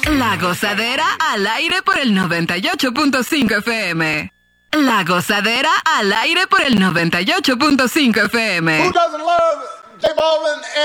La Gozadera al aire por el 98.5 FM. La Gozadera al aire por el 98.5 FM. Who doesn't love J Balvin